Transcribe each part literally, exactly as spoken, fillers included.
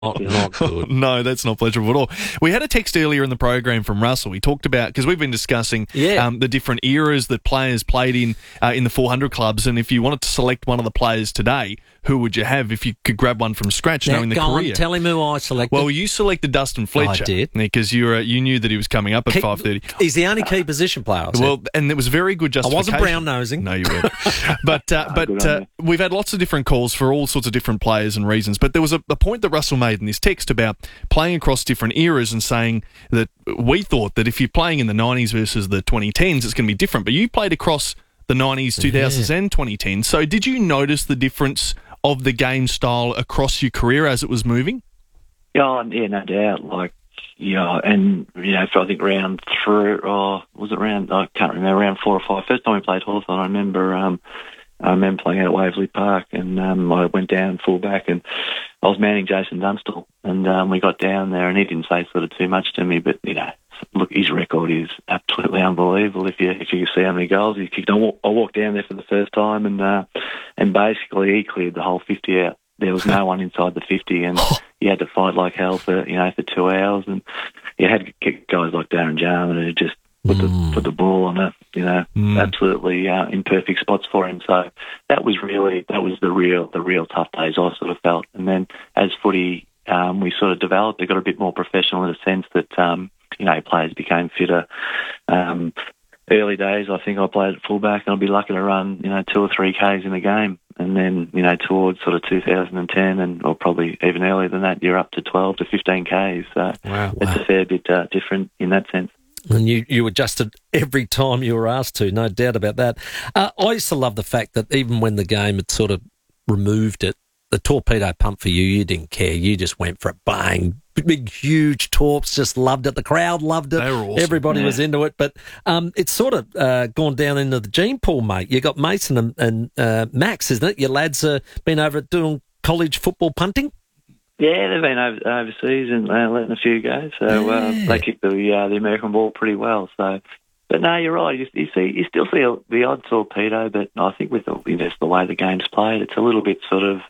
Not, not good. No, that's not pleasurable at all. We had a text earlier in the program from Russell. He talked about, because we've been discussing Yeah. um, the different eras that players played in uh, in the four hundred clubs, and if you wanted to select one of the players today, who would you have if you could grab one from scratch, Now, knowing the go career? on, tell him who I selected. Well, you selected Dustin Fletcher. I did. Because you, were, you knew that he was coming up at Key- five thirty. He's the only key position player, I said. Well, and it was very good I justification. wasn't brown-nosing. No, you weren't. But uh, Oh, but good on uh, you. we've had lots of different calls for all sorts of different players and reasons. But there was a, a point that Russell made in this text about playing across different eras and saying that we thought that if you're playing in the nineties versus the twenty tens, it's going to be different. But you played across the nineties, two thousands Yeah. and twenty tens. So did you notice the difference of the game style across your career as it was moving? Yeah, yeah, no doubt. Like, yeah, and, you know, for I think round three, or was it round, I can't remember, round four or five. First time we played Hawthorn, I remember, um, I remember playing out at Waverley Park, and um, I went down full back, and I was manning Jason Dunstall, and um, we got down there, and he didn't say sort of too much to me, but, you know, look, his record is absolutely unbelievable. If you if you see how many goals he kicked, I, walk, I walked down there for the first time, and uh, and basically he cleared the whole fifty out. There was no one inside the fifty, and you had to fight like hell for you know for two hours, and you had to get guys like Darren Jarman who just put Mm. the put the ball on it, you know, Mm. absolutely uh, in perfect spots for him. So that was really that was the real the real tough days I sort of felt. And then as footy, um, we sort of developed. It got a bit more professional in the sense that um, you know players became fitter. Um, early days, I think I played at fullback, and I'd be lucky to run you know two or three k's in a game. And then you know towards sort of two thousand ten, and or probably even earlier than that, you're up to twelve to fifteen k's. So Wow. it's a fair bit uh, different in that sense. And you, you adjusted every time you were asked to, no doubt about that. Uh, I used to love the fact that even when the game had sort of removed it, the torpedo pump for you, you didn't care. You just went for it. Bang. Big, huge torps, just loved it. The crowd loved it. They were awesome. Everybody Yeah. was into it. But um, it's sort of uh, gone down into the gene pool, mate. You got Mason and, and uh, Max, isn't it? Your lads have uh, been over at doing college football punting? Yeah, they've been over, overseas and uh, letting a few go, so uh, Yeah. they kick the uh, the American ball pretty well. So, but no, you're right. You, you see, you still see a, the odd torpedo, but I think with the, you know, the way the game's played, it's a little bit sort of,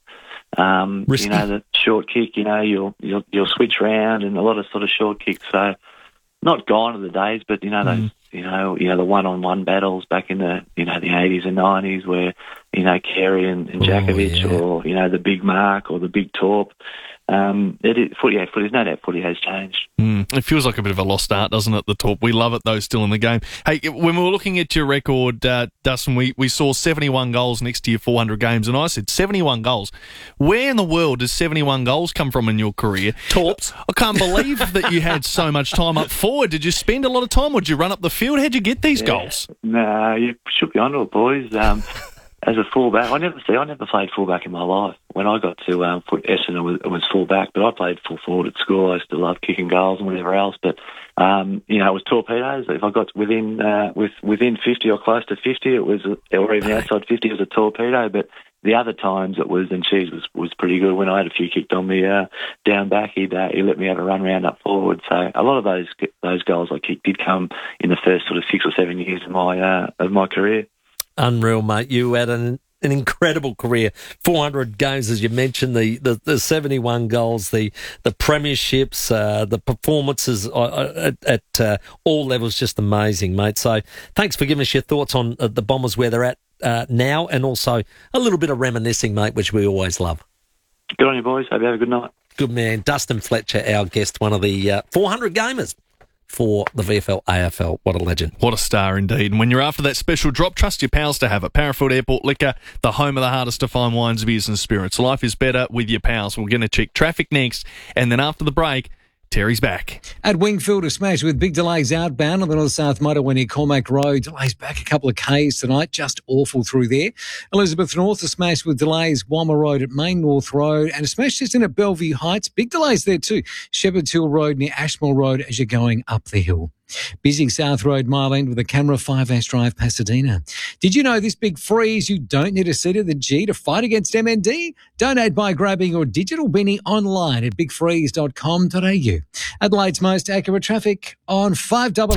um, Risky. you know, the short kick. You know, you'll you'll you'll switch around and a lot of sort of short kicks. So, not gone are the days, but you know those. Mm. You know, you know the one-on-one battles back in the you know the eighties and nineties, where you know Carey and, and Oh, Djakovic, yeah. or you know the big Mark or the big Torp. Um, it is, footy, yeah, footy, no doubt footy has changed. Mm, it feels like a bit of a lost art, doesn't it, the Torp? We love it, though, still in the game. Hey, when we were looking at your record, uh, Dustin, we, we saw seventy-one goals next to your four hundred games, and I said seventy-one goals. Where in the world does seventy-one goals come from in your career? Torps. I can't believe that you had so much time up forward. Did you spend a lot of time, or did you run up the field? How'd you get these Yeah. goals? No, you should be onto it, boys. Um, as a fullback, I never see. I never played fullback in my life. When I got to um, foot Essendon, it was, it was fullback, but I played full forward at school. I used to love kicking goals and whatever else. But um, you know, it was torpedoes. If I got within uh, with within fifty or close to fifty, it was, or even outside fifty, it was a torpedo. But the other times it was, and Cheese was, was pretty good. When I had a few kicked on me uh, down back, he'd uh, he let me have a run round up forward. So a lot of those those goals I kicked did come in the first sort of six or seven years of my uh, of my career. Unreal, mate. You had an an incredible career. four hundred games, as you mentioned, the, the, the seventy-one goals, the the premierships, uh, the performances uh, at, at uh, all levels, just amazing, mate. So thanks for giving us your thoughts on uh, the Bombers, where they're at uh, now, and also a little bit of reminiscing, mate, which we always love. Good on you, boys. Hope you have a good night. Good man. Dustin Fletcher, our guest, one of the uh, four hundred gamers for the V F L A F L. What a legend. What a star indeed. And when you're after that special drop, trust your pals to have it. Parafield Airport Liquor, the home of the hardest to find wines, beers and spirits. Life is better with your pals. We're going to check traffic next, and then after the break, Terry's back. At Wingfield, a smash with big delays outbound on the North-South motorway near Cormac Road. Delays back a couple of Ks tonight, just awful through there. Elizabeth North, a smash with delays Walmer Road at Main North Road, and a smash just in at Bellevue Heights. Big delays there too. Shepherd's Hill Road near Ashmore Road as you're going up the hill. Busy South Road Mile End with a camera, five Ash Drive, Pasadena. Did you know this big freeze, you don't need a seat of the G to fight against M N D? Donate by grabbing your digital beanie online at big freeze dot com dot a u. Adelaide's most accurate traffic on five double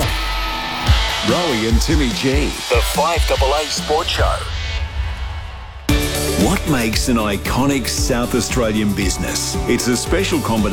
A. Rowie and Timmy G. The five double A Sport Show. What makes an iconic South Australian business? It's a special combination